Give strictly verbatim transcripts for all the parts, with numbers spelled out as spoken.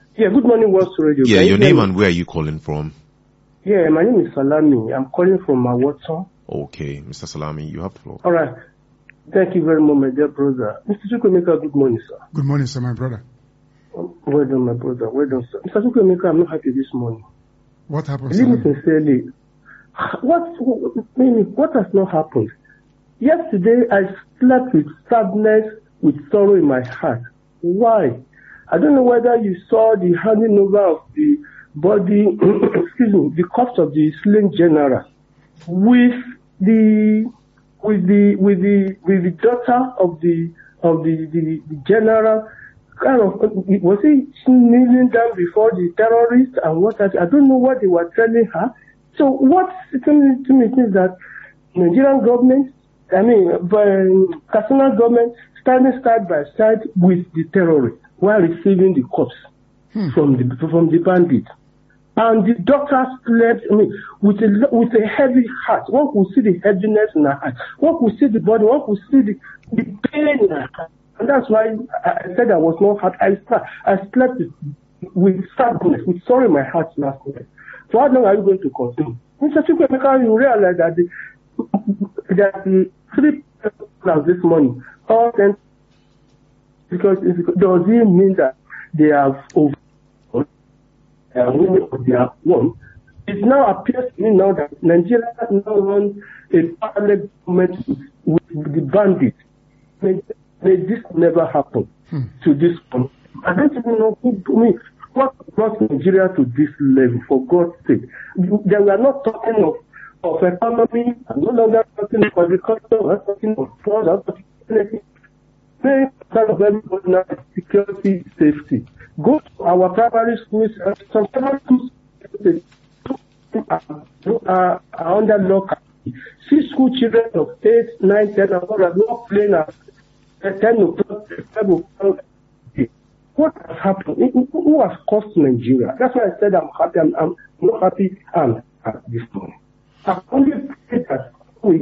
Yeah, good morning, World Radio. Yeah, Can your you hear name me? and where are you calling from? Yeah, my name is Salami. I'm calling from Mawoto. Okay, Mister Salami, you have the floor. All right. Thank you very much, my dear brother. Mister Chukwemeka, good morning, sir. Good morning, sir, my brother. Um, well done, my brother. Well done, sir. Mister Chukwemeka, I'm not happy this morning. What happened, Believe me sir? sincerely. What, what has not happened? Yesterday, I slept with sadness, with sorrow in my heart. Why? I don't know whether you saw the handing over of the body, excuse me, the corpse of the slain general with the with the with the with the daughter of the of the, the, the general. Kind of, was he kneeling down before the terrorists and what? I don't know what they were telling her. So what seems to me is that Nigerian government, I mean, the Katsina government, standing side by side with the terrorists while receiving the corpse hmm. from the from the bandits. And the doctor slept, I mean, with a with a heavy heart. One could see the heaviness in her heart. One could see the body. One could see the, the pain in her heart. And that's why I said I was not happy. I slept, I slept with, with sadness, with sorrow in my heart last night. So how long are you going to continue? Mister Chukwemeka, you realize that the, that the three plans this morning, all sent, because does it mean that they have over uh, winning of their own? It now appears to me now that Nigeria now runs a parallel government with, with the bandits. May, may this never happen hmm. to this country. I don't even know who, I mean, what brought Nigeria to this level, for God's sake. They were not talking of, of economy, I'm no longer talking of agriculture, I'm talking of fraud, I'm talking of anything. Main concern of everybody now is security, safety. Go to our primary schools, uh, some primary schools are, are, are under lock. See school children of eight, nine, ten, and all are not playing at ten o'clock, twelve o'clock. What has happened? Who has caused Nigeria? That's why I said I'm happy. I'm, I'm not happy and at this point. I only pray that we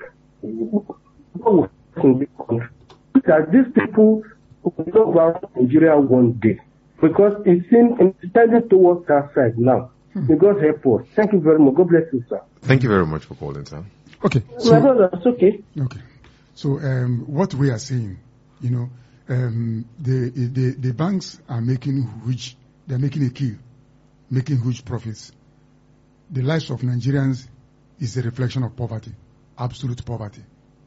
go in this country, that these people will not go around Nigeria one day, because it seems it's tending towards that side now. Hmm. May God help us. Thank you very much. God bless you, sir. Thank you very much for calling, sir. Okay. So, My brother, it's okay. Okay. So um, what we are saying, you know, um, the, the the banks are making huge, they're making a kill, making huge profits. The lives of Nigerians is a reflection of poverty, absolute poverty.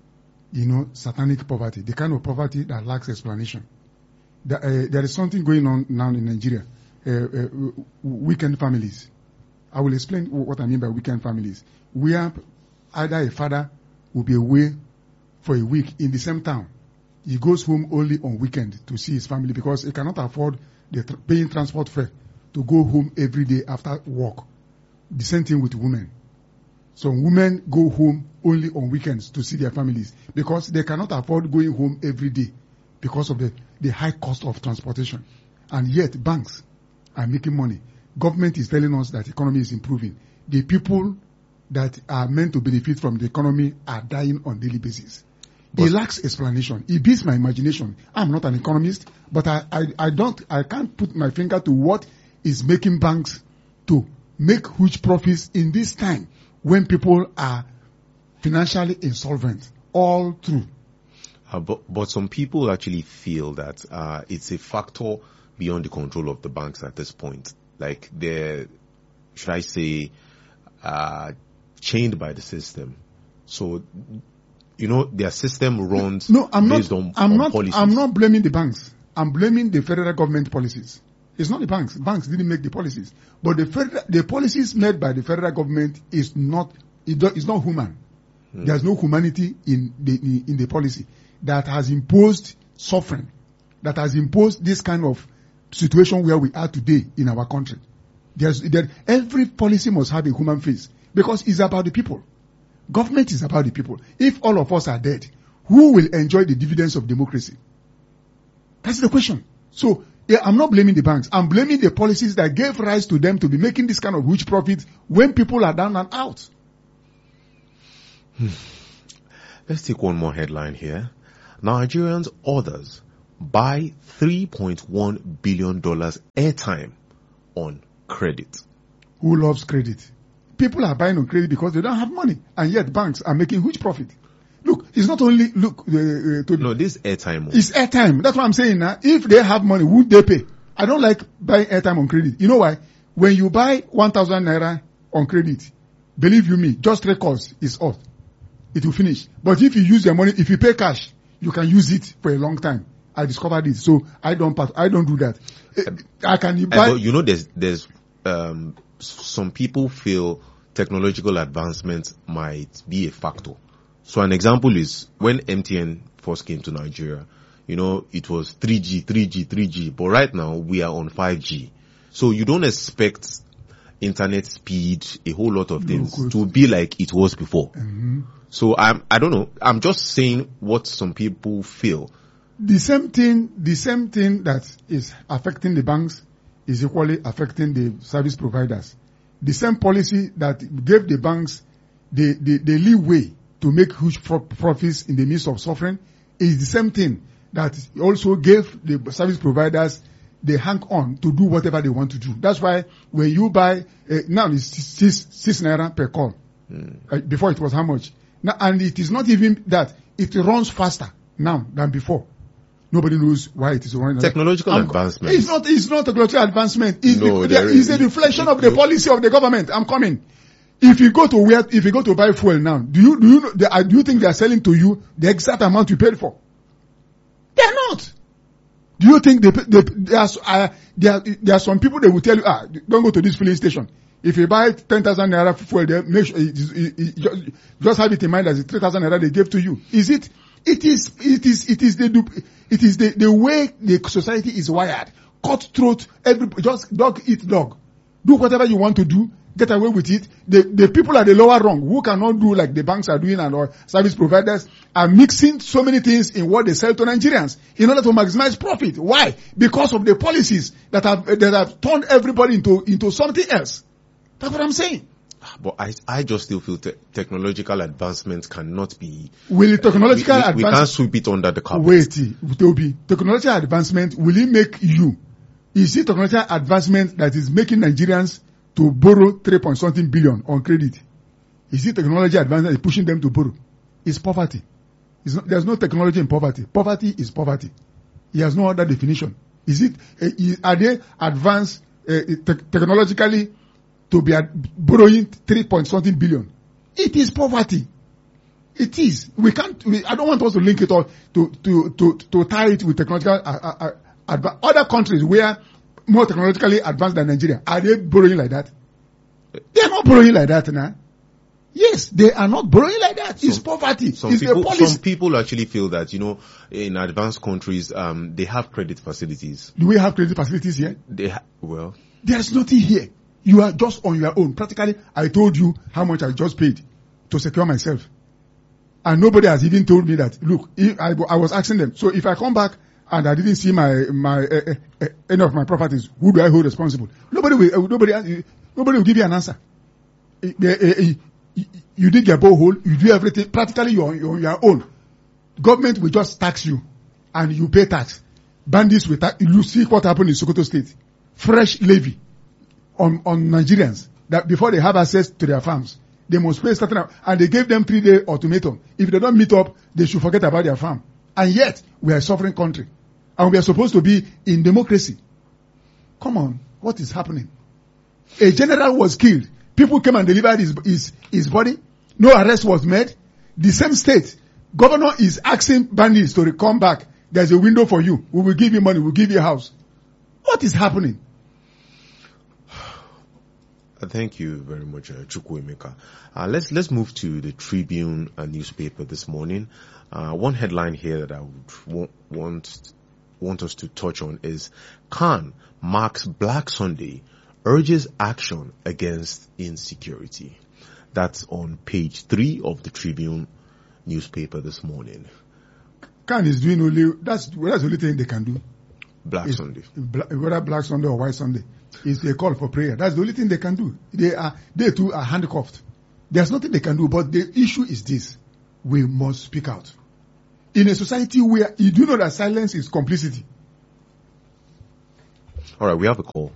You know, satanic poverty, the kind of poverty that lacks explanation. The, uh, there is something going on now in Nigeria. Uh, uh, weekend families. I will explain what I mean by weekend families. Where either a father will be away for a week in the same town. He goes home only on weekend to see his family because he cannot afford the tra- paying transport fare to go home every day after work. The same thing with women. So women go home only on weekends to see their families because they cannot afford going home every day because of the, the high cost of transportation. And yet banks are making money. Government is telling us that the economy is improving. The people that are meant to benefit from the economy are dying on a daily basis. But it lacks explanation. It beats my imagination. I'm not an economist, but I, I, I don't, I can't put my finger to what is making banks to make huge profits in this time when people are financially insolvent all through. Uh, but, but some people actually feel that uh, it's a factor beyond the control of the banks at this point. Like they're, should I say, uh, chained by the system. So, you know, their system runs no, I'm based not, on, I'm on not, policies. I'm not blaming the banks. I'm blaming the federal government policies. It's not the banks. Banks didn't make the policies. But the federal, the policies made by the federal government is not, it do, it's not human. Hmm. There's no humanity in the, in, in the policy that has imposed suffering, that has imposed this kind of situation where we are today in our country. There's, there, every policy must have a human face because it's about the people. Government is about the people. If all of us are dead, who will enjoy the dividends of democracy? That's the question. So, yeah, I'm not blaming the banks. I'm blaming the policies that gave rise to them to be making this kind of huge profit when people are down and out. Let's take one more headline here. Nigerians orders buy three point one billion dollars airtime on credit. Who loves credit? People are buying on credit because they don't have money, and yet banks are making huge profit. Look, it's not only look. Uh, uh, to, no, this airtime. It's airtime. That's what I'm saying now. If they have money, would they pay? I don't like buying airtime on credit. You know why? When you buy one thousand naira on credit, believe you me, just three calls is off. It will finish. But if you use your money, if you pay cash, you can use it for a long time. I discovered it, so I don't. I don't do that. I can buy. Uh, you know, there's there's um, some people feel technological advancement might be a factor. So an example is when M T N first came to Nigeria, you know, it was three G, three G, three G, but right now we are on five G. So you don't expect internet speed, a whole lot of things no, to be like it was before. Mm-hmm. So I'm, I don't know, I'm just saying what some people feel. The same thing, the same thing that is affecting the banks is equally affecting the service providers. The same policy that gave the banks the, the, the leeway to make huge profits in the midst of suffering is the same thing that also gave the service providers the hang on to do whatever they want to do. That's why when you buy, uh, now it's six, six naira per call. Mm. Uh, before it was how much? Now, and it is not even that. It runs faster now than before. Nobody knows why it is running. Technological I'm, advancement. It's not, it's not technological advancement. It's, no, the, it's a reflection of the policy of the government. I'm coming. If you go to where, if you go to buy fuel now, do you, do you know, the, do you think they are selling to you the exact amount you paid for? They are not. Do you think they, they, they are, uh, there are, there are some people that will tell you, ah, don't go to this filling station. If you buy ten thousand naira fuel there, make sure, it, it, it, just, just have it in mind as the three thousand naira they gave to you. Is it, it is, it is, it is the, it is the, the way the society is wired. Cutthroat, every, just dog eat dog. Do whatever you want to do. Get away with it. The, the people at the lower rung who cannot do like the banks are doing and our service providers are mixing so many things in what they sell to Nigerians in order to maximize profit. Why? Because of the policies that have, that have turned everybody into, into something else. That's what I'm saying. But I, I just still feel te- technological advancement cannot be. Will technological we, we, advancement? We can't sweep it under the carpet. Wait, Toby. Technological advancement, will it make you? Is it technological advancement that is making Nigerians to borrow three point something billion on credit? Is it technology advancement that is pushing them to borrow? It's poverty. It's not, there's no technology in poverty. Poverty is poverty. It has no other definition. Is it? Uh, are they advanced uh, te- technologically to be ad- borrowing three point something billion? It is poverty. It is. We can't. We, I don't want us to link it all to to to to tie it with technological. Uh, uh, uh, adva- other countries where more technologically advanced than Nigeria, are they borrowing like that? They are not borrowing like that now. Yes, they are not borrowing like that. Some, it's poverty. Some it's people, a policy. Some people actually feel that, you know, in advanced countries, um, they have credit facilities. Do we have credit facilities here? They ha- well, there's nothing here. You are just on your own. Practically, I told you how much I just paid to secure myself, and nobody has even told me that. Look, if I, I was asking them. So if I come back and I didn't see my my uh, uh, any of my properties, who do I hold responsible? Nobody will. Uh, nobody. Uh, nobody will give you an answer. Uh, uh, uh, you, you dig your borehole. You do everything. Practically, you're, you're on your own. Government will just tax you, and you pay tax. Bandits will tax. You see what happened in Sokoto State. Fresh levy on on Nigerians that before they have access to their farms, they must pay certain, and they gave them three day ultimatum. If they don't meet up, they should forget about their farm. And yet, we are a sovereign country. And we are supposed to be in democracy. Come on, what is happening? A general was killed. People came and delivered his, his, his body. No arrest was made. The same state, governor is asking bandits to come back. There's a window for you. We will give you money. We'll give you a house. What is happening? Thank you very much, uh, Chukwuemeka. Uh, let's let's move to the Tribune uh, newspaper this morning. Uh, one headline here that I would w- want want us to touch on is Khan marks Black Sunday, urges action against insecurity. That's on page three of the Tribune newspaper this morning. Khan is doing only that's that's the only thing they can do. Black it's, Sunday, bla- whether Black Sunday or White Sunday, is a call for prayer. That's the only thing they can do. They are they too are handcuffed. There's nothing they can do. But the issue is this: we must speak out. in a society where you do know that silence is complicity. All right, we have a call.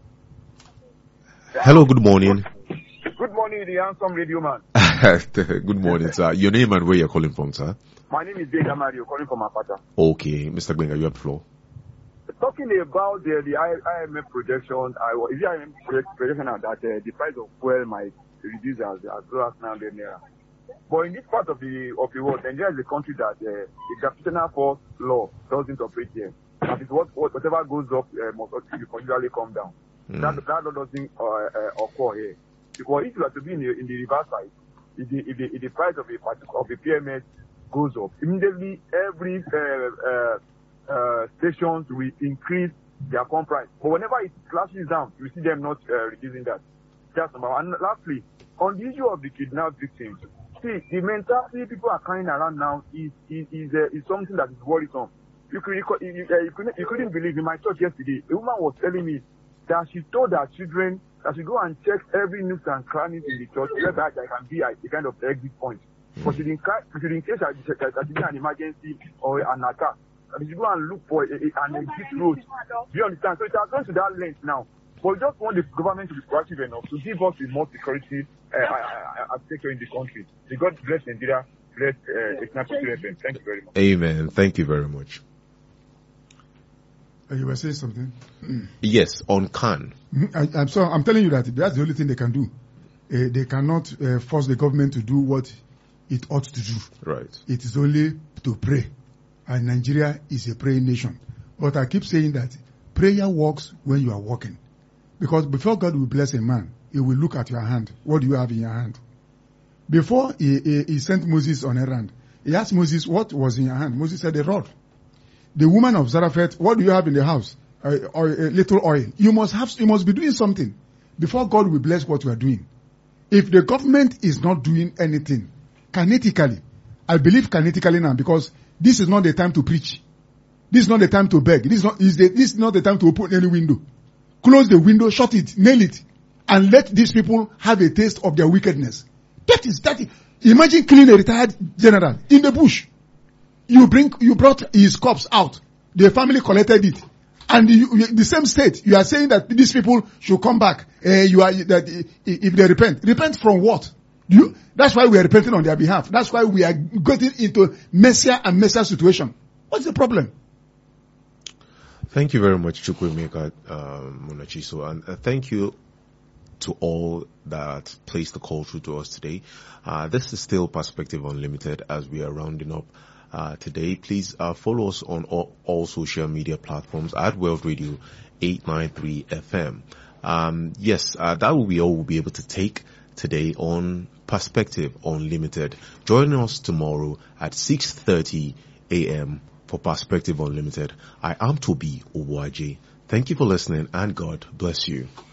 Hello, good morning. Good morning, the handsome radio man. Good morning, sir. Your name and where you're calling from, sir? My name is Benga Mario, calling from Apata. Okay, Mister Benga, you have the floor. Talking about the, the I M F projection, I was, is the I M F projection that uh, the price of fuel might reduce as, as low as nine hundred naira. But in this part of the of the world, Nigeria is a country that uh, the gravitational force law doesn't operate here. That is what, what whatever goes up uh, must usually come down. Mm. That that law doesn't uh, uh, occur here. Because if you are to be in the, in the reverse side, if the, if the, if the price of a of a P M S goes up, immediately every uh, uh, uh, stations will increase their pump price. But whenever it slashes down, you see them not uh, reducing that. That's number one. And lastly, on the issue of the kidnapped victims, see, the mentality people are carrying around now is is is, uh, is something that is worrisome. You could you, you, uh, you couldn't you couldn't believe in my church yesterday. A woman was telling me that she told her children that she go and check every nook and crannies in the church so that there can be a, a kind of exit point. Mm-hmm. But she didn't, she didn't case that there should be an emergency or an attack. She should go and look for a, a, an exit road. Do you understand? So it has gone to that length now. But we just want the government to be proactive enough to give us with more security uh, uh, uh, sector in the country. May God bless Nigeria, bless uh, Thank you very much. Amen. Thank you very much. Uh, you were saying something? Yes, on CAN. I, I'm sorry. I'm telling you that that's the only thing they can do. Uh, they cannot uh, force the government to do what it ought to do. Right. It is only to pray. And Nigeria is a praying nation. But I keep saying that prayer works when you are walking. Because before God will bless a man, he will look at your hand. What do you have in your hand? Before he, he, he sent Moses on errand, he asked Moses, what was in your hand? Moses said, a rod. The woman of Zarephath, what do you have in the house? Uh, or a little oil. You must have, you must be doing something before God will bless what you are doing. If the government is not doing anything, kinetically, I believe kinetically now, because this is not the time to preach. This is not the time to beg. This is not, is the, this is not the time to open any window. Close the window, shut it, nail it, and let these people have a taste of their wickedness. That is, that is, imagine killing a retired general in the bush. You bring, you brought his corpse out. The family collected it. And you, you, the same state, you are saying that these people should come back. Uh, you are, that if they repent. Repent from what? You, that's why we are repenting on their behalf. That's why we are getting into messier and messier situation. What's the problem? Thank you very much, Chukwuemeka uh, Munachiso, and uh, thank you to all that placed the call through to us today. Uh, this is still Perspective Unlimited as we are rounding up uh, today. Please uh, follow us on all, all social media platforms at World Radio eight ninety-three F M. Um, yes, uh, that will be all we'll be able to take today on Perspective Unlimited. Join us tomorrow at six thirty A M for Perspective Unlimited. I am Toby Owaje. Thank you for listening and God bless you.